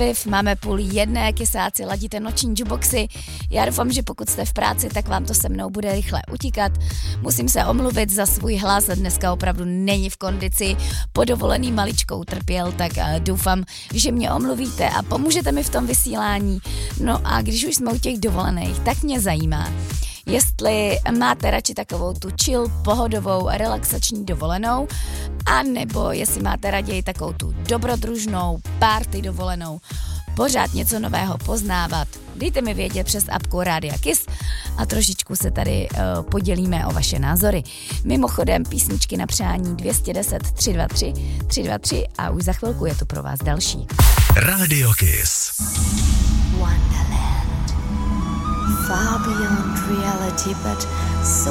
Máme 12:30, kysáci, ladíte noční jukeboxy. Já doufám, že pokud jste v práci, tak vám to se mnou bude rychle utíkat. Musím se omluvit za svůj hlas, dneska opravdu není v kondici. Po dovolený maličkou trpěl, tak doufám, že mě omluvíte a pomůžete mi v tom vysílání. No a když už jsme u těch dovolených, tak mě zajímá, jestli máte radši takovou tu chill, pohodovou, relaxační dovolenou, a nebo jestli máte raději takovou tu dobrodružnou, party dovolenou, pořád něco nového poznávat. Dejte mi vědět přes apku Rádia Kiss a trošičku se tady podělíme o vaše názory. Mimochodem písničky na přání 210 323 323 a už za chvilku je tu pro vás další. Radio Kiss. Wonderland. Far beyond reality, but so